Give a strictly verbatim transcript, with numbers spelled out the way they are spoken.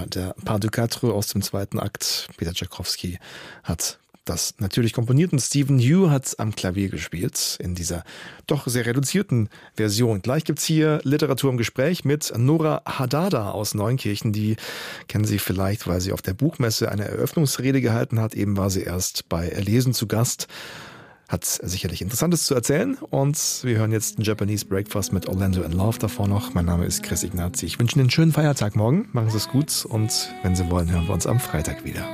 Ja, der Pas de Quatre aus dem zweiten Akt. Peter Tschaikowski hat das natürlich komponiert und Stephen Hugh hat am Klavier gespielt in dieser doch sehr reduzierten Version. Gleich gibt's hier Literatur im Gespräch mit Nora Hadada aus Neunkirchen. Die kennen Sie vielleicht, weil sie auf der Buchmesse eine Eröffnungsrede gehalten hat. Eben war sie erst bei Erlesen zu Gast. Hat sicherlich Interessantes zu erzählen und wir hören jetzt ein Japanese Breakfast mit Orlando in Love davor noch. Mein Name ist Chris Ignazi. Ich wünsche Ihnen einen schönen Feiertag morgen. Machen Sie es gut und wenn Sie wollen, hören wir uns am Freitag wieder.